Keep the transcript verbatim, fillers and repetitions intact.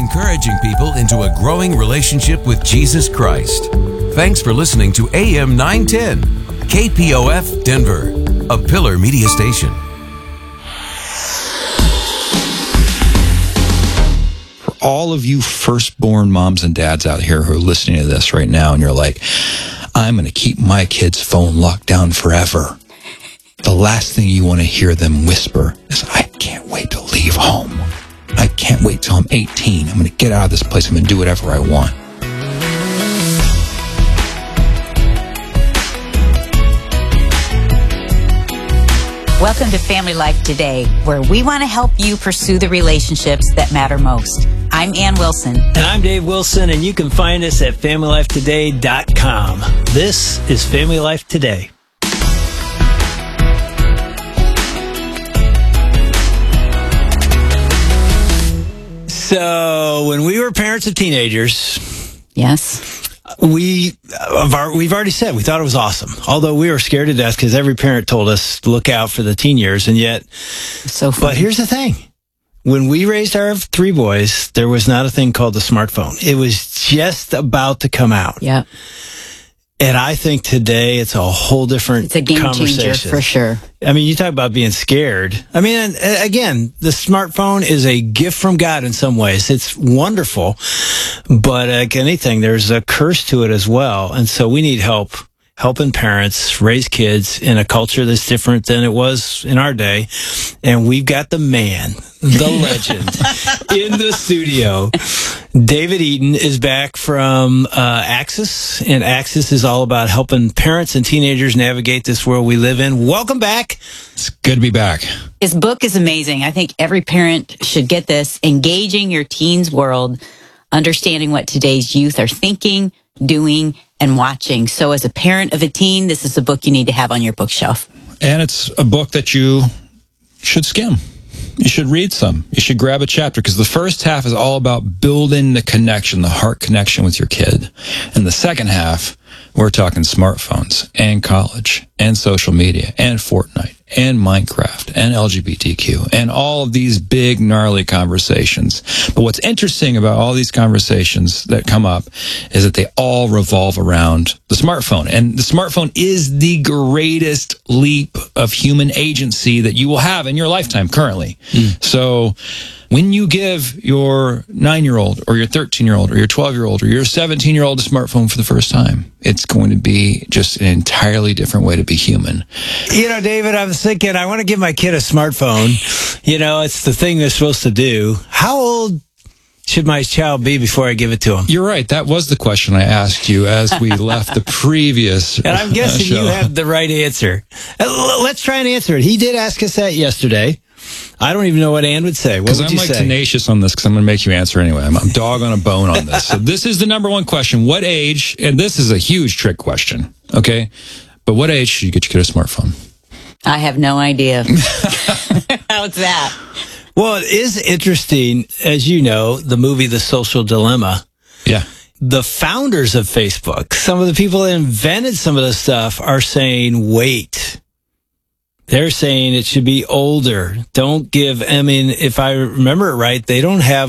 encouraging people into a growing relationship with Jesus Christ. Thanks for listening to A M nine ten, K P O F Denver, a Pillar Media station. For all of you firstborn moms and dads out here who are listening to this right now and you're like, I'm going to keep my kid's phone locked down forever. The last thing you want to hear them whisper is, I can't wait to leave home. I can't wait till I'm eighteen. I'm going to get out of this place. I'm going to do whatever I want. Welcome to Family Life Today, where we want to help you pursue the relationships that matter most. I'm Ann Wilson. And I'm Dave Wilson, and you can find us at family life today dot com. This is Family Life Today. So, when we were parents of teenagers, yes, we of our, we've already said we thought it was awesome. Although we were scared to death because every parent told us to look out for the teen years, and yet, so funny. But here's the thing: when we raised our three boys, there was not a thing called the smartphone. It was just about to come out. Yeah. And I think today it's a whole different It's a game conversation. changer for sure. I mean, you talk about being scared. I mean, again, the smartphone is a gift from God in some ways. It's wonderful. But like anything, there's a curse to it as well. And so we need help. Helping parents raise kids in a culture that's different than it was in our day. And we've got the man, the legend, in the studio. David Eaton is back from uh, Axis, and Axis is all about helping parents and teenagers navigate this world we live in. Welcome back. It's good to be back. His book is amazing. I think every parent should get this. Engaging Your Teen's World, Understanding What Today's Youth Are Thinking, Doing, and Watching. So as a parent of a teen, this is a book you need to have on your bookshelf. And it's a book that you should skim. You should read some. You should grab a chapter, because the first half is all about building the connection, the heart connection with your kid. And the second half, we're talking smartphones and college and social media and Fortnite and Minecraft and L G B T Q and all of these big, gnarly conversations. But what's interesting about all these conversations that come up is that they all revolve around the smartphone. And the smartphone is the greatest leap of human agency that you will have in your lifetime currently. Mm. So when you give your nine-year-old or your thirteen-year-old or your twelve-year-old or your seventeen-year-old a smartphone for the first time, it's going to be just an entirely different way to be human. You know, David, I was thinking, I want to give my kid a smartphone. You know, it's the thing they're supposed to do. How old should my child be before I give it to him? You're right. That was the question I asked you as we left the previous And I'm guessing show. you have the right answer. Let's try and answer it. He did ask us that yesterday. I don't even know what Ann would say. What would I'm you like say? tenacious on this because I'm going to make you answer anyway. I'm, I'm dog on a bone on this. So this is the number one question. What age, and this is a huge trick question, okay? But what age should you get your kid a smartphone? I have no idea. How's that? Well, it is interesting, as you know, the movie The Social Dilemma. Yeah. The founders of Facebook, some of the people that invented some of this stuff, are saying, wait. They're saying it should be older. Don't give, I mean, if I remember it right, they don't have